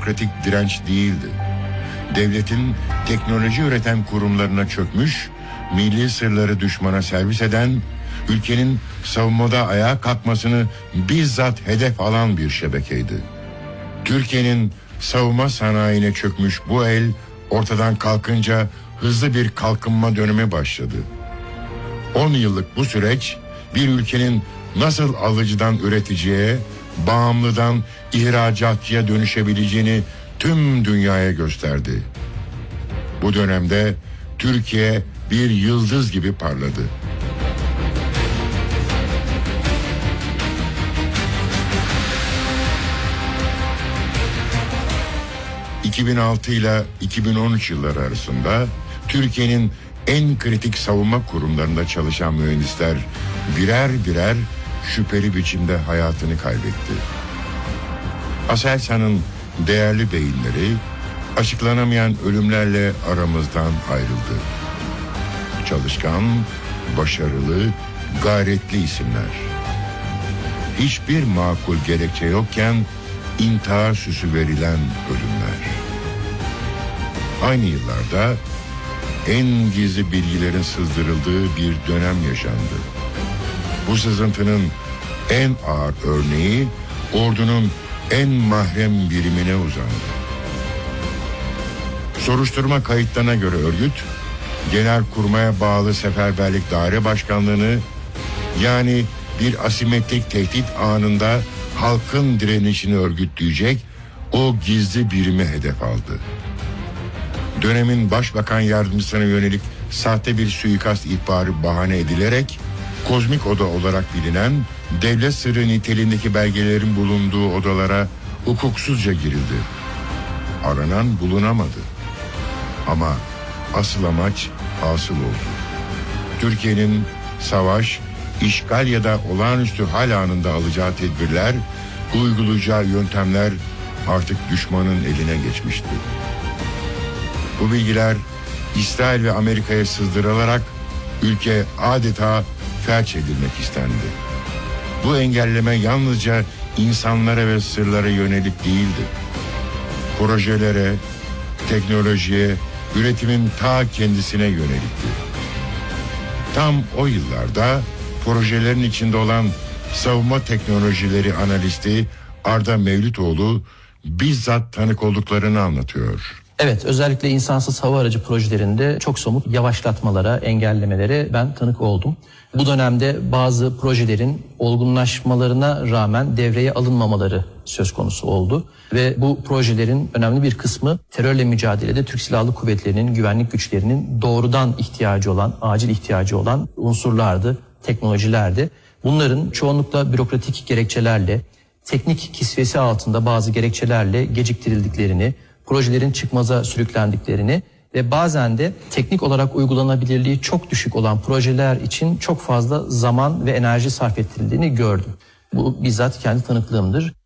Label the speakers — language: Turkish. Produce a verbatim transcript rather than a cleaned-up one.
Speaker 1: bürokratik direnç değildi. Devletin teknoloji üreten kurumlarına çökmüş, milli sırları düşmana servis eden, ülkenin savunmada ayağa kalkmasını bizzat hedef alan bir şebekeydi. Türkiye'nin savunma sanayine çökmüş bu el ortadan kalkınca hızlı bir kalkınma dönemi başladı. on yıllık bu süreç bir ülkenin nasıl alıcıdan üreticiye, bağımlıdan ihracatçıya dönüşebileceğini tüm dünyaya gösterdi. Bu dönemde Türkiye bir yıldız gibi parladı. iki bin altı ile iki bin on üç yılları arasında Türkiye'nin en kritik savunma kurumlarında çalışan mühendisler birer birer şüpheli biçimde hayatını kaybetti. Aselsan'ın değerli beyinleri açıklanamayan ölümlerle aramızdan ayrıldı. Çalışkan, başarılı, gayretli isimler. Hiçbir makul gerekçe yokken intihar süsü verilen ölümler. Aynı yıllarda en gizli bilgilerin sızdırıldığı bir dönem yaşandı. Bu sızıntının en ağır örneği ordunun en mahrem birimine uzandı. Soruşturma kayıtlarına göre örgüt, Genelkurmay'a bağlı Seferberlik Daire Başkanlığı'nı, yani bir asimetrik tehdit anında halkın direnişini örgütleyecek o gizli birimi hedef aldı. Dönemin başbakan yardımcısına yönelik sahte bir suikast ihbarı bahane edilerek kozmik oda olarak bilinen devlet sırrı niteliğindeki belgelerin bulunduğu odalara hukuksuzca girildi. Aranan bulunamadı. Ama asıl amaç hasıl oldu. Türkiye'nin savaş, işgal ya da olağanüstü hal anında alacağı tedbirler, uygulayacağı yöntemler artık düşmanın eline geçmişti. Bu bilgiler İsrail ve Amerika'ya sızdırılarak ülke adeta felç edilmek istendi. Bu engelleme yalnızca insanlara ve sırlara yönelik değildi. Projelere, teknolojiye, üretimin ta kendisine yönelikti. Tam o yıllarda projelerin içinde olan savunma teknolojileri analisti Arda Mevlütoğlu bizzat tanık olduklarını anlatıyor.
Speaker 2: Evet, özellikle insansız hava aracı projelerinde çok somut yavaşlatmalara, engellemelere ben tanık oldum. Bu dönemde bazı projelerin olgunlaşmalarına rağmen devreye alınmamaları söz konusu oldu. Ve bu projelerin önemli bir kısmı terörle mücadelede Türk Silahlı Kuvvetleri'nin, güvenlik güçlerinin doğrudan ihtiyacı olan, acil ihtiyacı olan unsurlardı, teknolojilerdi. Bunların çoğunlukla bürokratik gerekçelerle, teknik kisvesi altında bazı gerekçelerle geciktirildiklerini, projelerin çıkmaza sürüklendiklerini ve bazen de teknik olarak uygulanabilirliği çok düşük olan projeler için çok fazla zaman ve enerji sarf ettirildiğini gördüm. Bu bizzat kendi tanıklığımdır.